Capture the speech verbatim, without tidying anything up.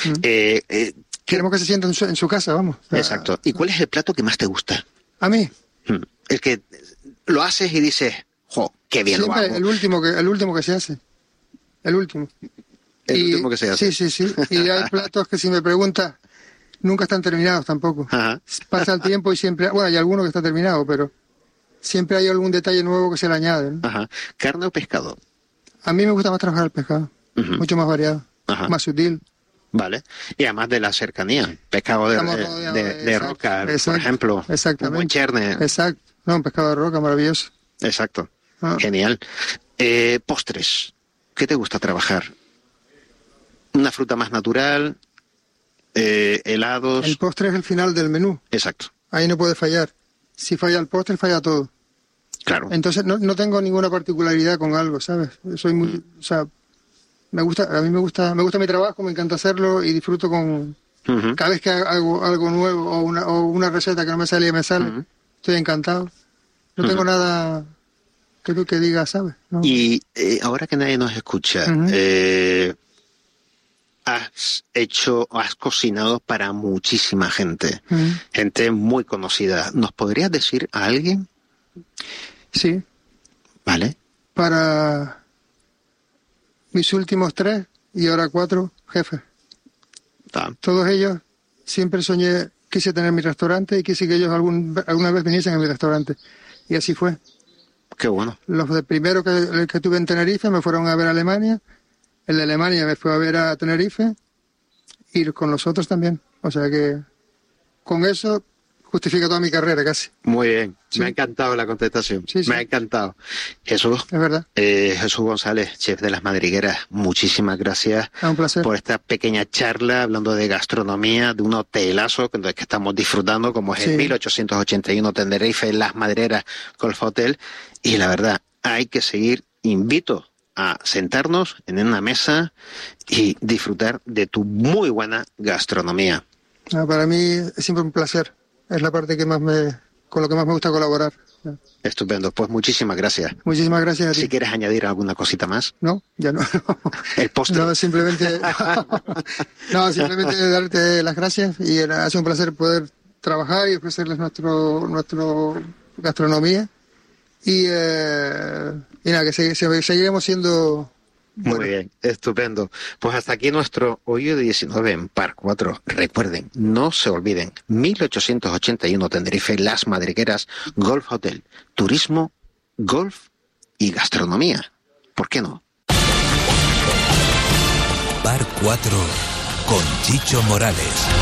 Mm. Eh, eh, Queremos que se sienta en su, en su casa, vamos. Exacto. ¿Y cuál es el plato que más te gusta? A mí. El que lo haces y dices, jo, qué bien Siempre lo hago. El último, que, el último que se hace. El último. El y, último que se hace. Sí, sí, sí. Y hay platos que si me preguntas, nunca están terminados tampoco. Ajá. Pasa el tiempo y siempre... Bueno, hay alguno que está terminado, pero siempre hay algún detalle nuevo que se le añade, ¿no? Ajá. ¿Carne o pescado? A mí me gusta más trabajar el pescado. Uh-huh. Mucho más variado. Ajá. Más sutil. Vale. Y además de la cercanía. Pescado de, de, de, de exacto, roca, exacto, por ejemplo. Exactamente. Un buen cherne. Exacto. No, un pescado de roca maravilloso. Exacto. Ah. Genial. Eh, postres. ¿Qué te gusta trabajar? ¿Una fruta más natural? Eh, ¿Helados? El postre es el final del menú. Exacto. Ahí no puede fallar. Si falla el postre, falla todo. Claro. Entonces no, no tengo ninguna particularidad con algo, ¿sabes? Soy muy... Mm. O sea... Me gusta, a mí me gusta, me gusta mi trabajo, me encanta hacerlo y disfruto con uh-huh. cada vez que hago algo nuevo o una, o una receta que no me sale y me sale, uh-huh. estoy encantado. No uh-huh. tengo nada que tú que digas, ¿sabes? No. Y eh, ahora que nadie nos escucha, uh-huh. eh, has hecho, has cocinado para muchísima gente, uh-huh. gente muy conocida. ¿Nos podrías decir a alguien? Sí. Vale. Para mis últimos tres y ahora cuatro jefes. Ah. Todos ellos siempre soñé, quise tener mi restaurante y quise que ellos algún, alguna vez viniesen a mi restaurante. Y así fue. Qué bueno. Los de primero que, que tuve en Tenerife me fueron a ver a Alemania. El de Alemania me fue a ver a Tenerife. Y con los otros también. O sea que con eso justifica toda mi carrera casi. Muy bien. Sí. Me ha encantado la contestación. Sí, sí. Me ha encantado. Jesús. Es verdad. Eh, Jesús González, chef de Las Madrigueras, muchísimas gracias ah, un placer. por esta pequeña charla hablando de gastronomía, de un hotelazo que, que estamos disfrutando, como es sí. el mil ochocientos ochenta y uno Tenerife, Las Madrigueras Golf Hotel. Y la verdad, hay que seguir. Invito a sentarnos en una mesa y disfrutar de tu muy buena gastronomía. Ah, para mí es siempre un placer. Es la parte que más me, con lo que más me gusta colaborar. Estupendo, pues muchísimas gracias. Muchísimas gracias a ti. Si quieres añadir alguna cosita más. No, ya no. El postre. No, simplemente, no, simplemente darte las gracias y ha sido un placer poder trabajar y ofrecerles nuestro, nuestro gastronomía y, eh, y nada, que se, se, seguiremos siendo... Muy bueno. Bien, estupendo. Pues hasta aquí nuestro Hoyo de diecinueve en Par cuatro. Recuerden, no se olviden, mil ochocientos ochenta y uno Tenerife, Las Madrigueras, Golf Hotel, turismo, golf y gastronomía. ¿Por qué no? Par cuatro con Chicho Morales.